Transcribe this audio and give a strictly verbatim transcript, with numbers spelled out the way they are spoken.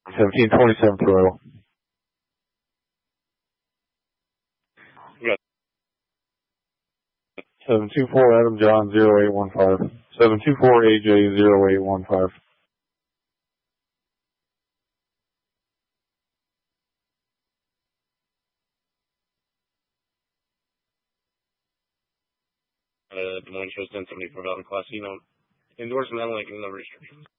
seventeen twenty-seven for Idle. Yeah. seven two four Adam John zero eight one five. seven two four A J zero eight one five. Uh, Des Moines shows ten seventy for Valley Class, you know, endorsement, I'm like, no restrictions.